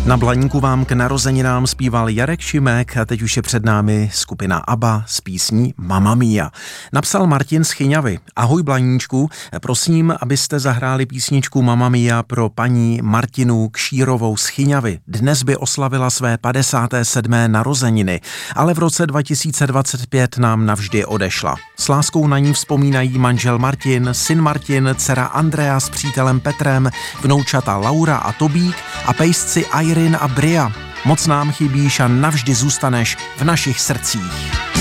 Na Blaníku vám k narozeninám zpíval Jarek Šimek a teď už je před námi skupina ABBA s písní Mamma Mia. Napsal Martin z Chyňavy. Ahoj Blaníčku, prosím, abyste zahráli písničku Mamma Mia pro paní Martinu Kšírovou z Chyňavy. Dnes by oslavila své 57. narozeniny, ale v roce 2025 nám navždy odešla. S láskou na ní vzpomínají manžel Martin, syn Martin, dcera Andrea s přítelem Petrem, vnoučata Laura a Tobík a pejsci Irene a Bria. Moc nám chybíš a navždy zůstaneš v našich srdcích.